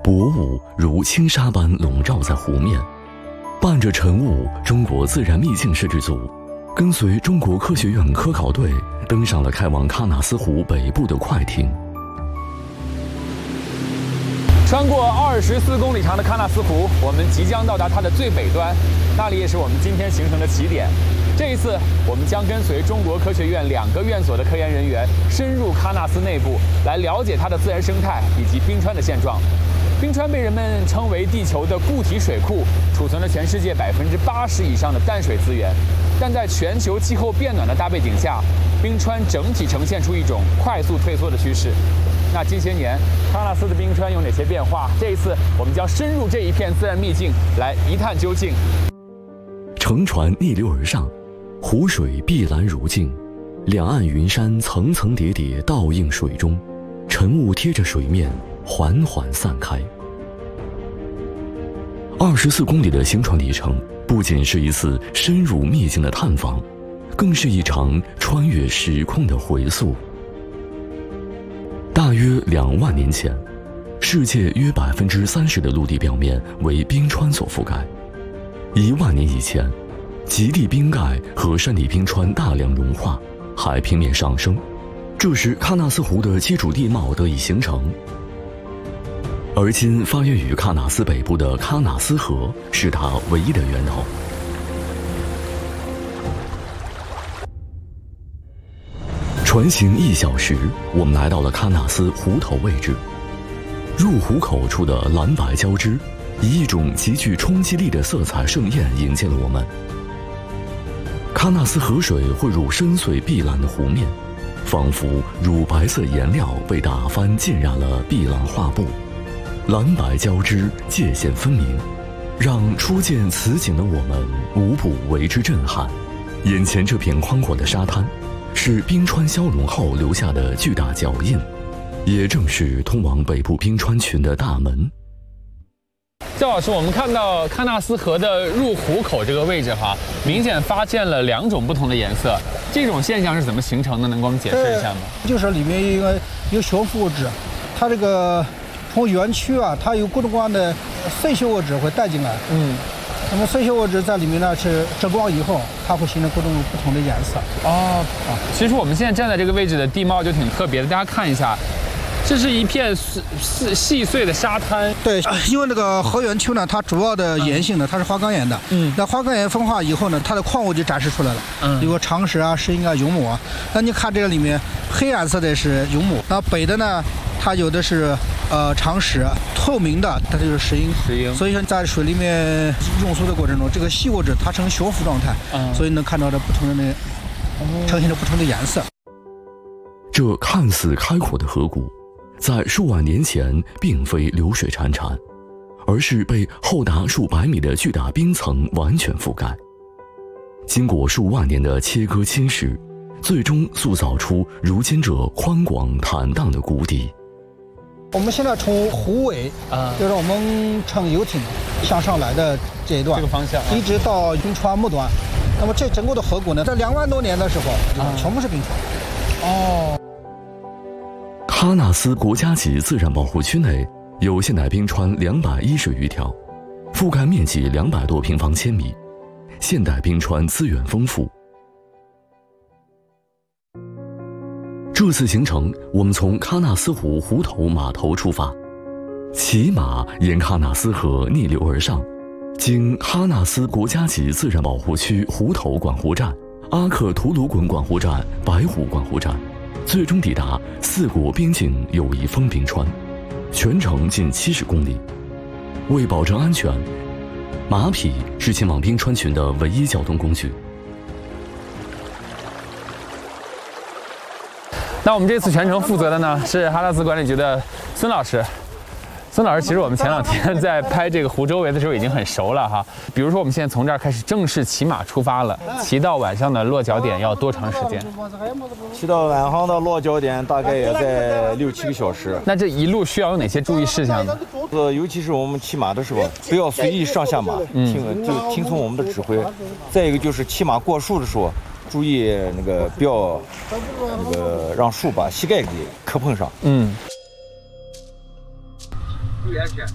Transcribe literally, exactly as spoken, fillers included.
薄雾如轻纱般笼罩在湖面。伴着晨雾，中国自然秘境摄制组跟随中国科学院科考队登上了开往喀纳斯湖北部的快艇。 穿过二十四公里长的喀纳斯湖，我们即将到达它的最北端，那里也是我们今天行程的起点。这一次，我们将跟随中国科学院两个院所的科研人员，深入喀纳斯内部，来了解它的自然生态以及冰川的现状。冰川被人们称为地球的固体水库，储存了全世界百分之八十以上的淡水资源。但在全球气候变暖的大背景下，冰川整体呈现出一种快速退缩的趋势。那近些年，喀纳斯的冰川有哪些变化？这一次，我们将深入这一片自然秘境，来一探究竟。 乘船逆流而上，湖水碧蓝如镜，两岸云山层层叠叠倒映水中，晨雾贴着水面，缓缓散开。二十四公里的行船里程，不仅是一次深入秘境的探访，更是一场穿越时空的回溯。大约两万年前，世界约百分之三十的陆地表面为冰川所覆盖。一万年以前，极地冰盖和山地冰川大量融化，海平面上升，这时喀纳斯湖的基础地貌得以形成。而今发源于喀纳斯北部的喀纳斯河是它唯一的源头。船行一小时，我们来到了喀纳斯湖头位置。入湖口处的蓝白交织，以一种极具冲击力的色彩盛宴迎接了我们。喀纳斯河水汇入深邃碧蓝的湖面，仿佛乳白色颜料被打翻浸染了碧蓝画布，蓝白交织，界限分明，让初见此景的我们无不为之震撼。眼前这片宽阔的沙滩，是冰川消融后留下的巨大脚印，也正是通往北部冰川群的大门。 焦老师，我们看到喀纳斯河的入湖口这个位置哈，明显发现了两种不同的颜色，这种现象是怎么形成的？能给我们解释一下吗？ 就是里面一个有悬浮物质，它这个从园区啊，它有各种各样的碎屑物质会带进来。嗯。那么碎屑物质在里面呢是遮光以后，它会形成各种不同的颜色。 哦，其实我们现在站在这个位置的地貌就挺特别的，大家看一下，这是一片细细碎的沙滩。 对，因为那个河源区呢，它主要的岩性呢，它是花岗岩的。嗯。那花岗岩风化以后呢，它的矿物就展示出来了。嗯。有长石啊、石英啊、永母啊。那你看这个里面，黑暗色的是永母，那北的呢，它有的是呃长石，透明的它就是石英。 石英。 所以说在水里面溶缩的过程中，这个细物质它呈悬浮状态，嗯，所以能看到这不同的呈现着不同的颜色。 这看似开阔的河谷，在数万年前并非流水潺潺，而是被厚达数百米的巨大冰层完全覆盖。经过数万年的切割侵蚀，最终塑造出如今这宽广坦荡的谷底。 我们现在从湖尾啊，就是我们乘游艇向上来的这一段， 这个方向、啊、 一直到冰川末端。那么这整个的河谷呢，在两万多年的时候，啊、全部是冰川。哦。 喀纳斯国家级自然保护区内有现代冰川两百一十余条，覆盖面积两百多平方千米，现代冰川资源丰富。这次行程，我们从喀纳斯湖湖头码头出发，骑马沿喀纳斯河逆流而上，经喀纳斯国家级自然保护区湖头管湖站、阿克图鲁滚管湖站、白湖管湖站，最终抵达四国边境友谊峰冰川，全程近七十公里。为保证安全，马匹是前往冰川群的唯一交通工具。 那我们这次全程负责的呢是喀纳斯管理局的孙老师。孙老师，其实我们前两天在拍这个湖周围的时候已经很熟了哈。比如说，我们现在从这儿开始正式骑马出发了，骑到晚上的落脚点要多长时间？ 骑到晚上的落脚点大概也在六七个小时。 那这一路需要有哪些注意事项呢？ 呃，尤其是我们骑马的时候，不要随意上下马，听就听从我们的指挥。再一个就是骑马过树的时候，注意那个不要那个让树把膝盖给磕碰上。嗯。注意安全。